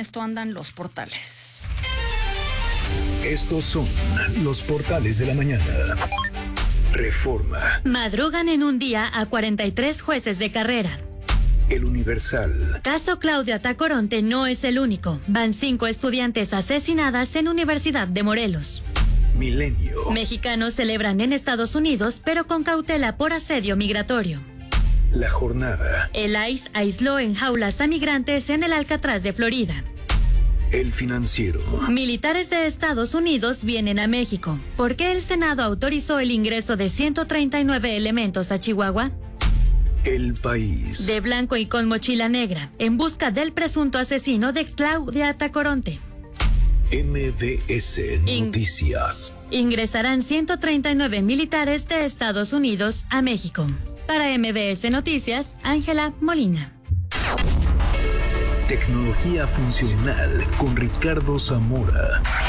esto andan los portales. Estos son los portales de la mañana. Reforma. Madrugan en un día a 43 jueces de carrera. El Universal. Caso Claudia Tacoronte no es el único. Van 5 estudiantes asesinadas en Universidad de Morelos. Milenio. Mexicanos celebran en Estados Unidos, pero con cautela por asedio migratorio. La Jornada. El ICE aisló en jaulas a migrantes en el Alcatraz de Florida. El Financiero. Militares de Estados Unidos vienen a México. ¿Por qué el Senado autorizó el ingreso de 139 elementos a Chihuahua? El País. De blanco y con mochila negra, en busca del presunto asesino de Claudia Tacoronte. MBS Noticias. Ingresarán 139 militares de Estados Unidos a México. Para MBS Noticias, Ángela Molina. Tecnología funcional con Ricardo Zamora.